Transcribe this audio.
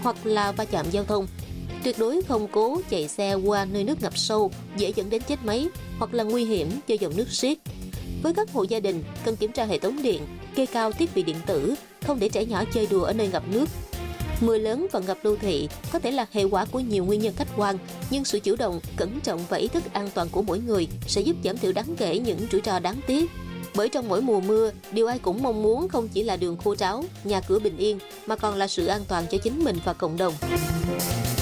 hoặc là va chạm giao thông. Tuyệt đối không cố chạy xe qua nơi nước ngập sâu, dễ dẫn đến chết máy hoặc là nguy hiểm do dòng nước xiết. Với các hộ gia đình, cần kiểm tra hệ thống điện, kê cao thiết bị điện tử, không để trẻ nhỏ chơi đùa ở nơi ngập nước. Mưa lớn và ngập đô thị có thể là hệ quả của nhiều nguyên nhân khách quan, nhưng sự chủ động, cẩn trọng và ý thức an toàn của mỗi người sẽ giúp giảm thiểu đáng kể những rủi ro đáng tiếc. Bởi trong mỗi mùa mưa, điều ai cũng mong muốn không chỉ là đường khô ráo, nhà cửa bình yên, mà còn là sự an toàn cho chính mình và cộng đồng.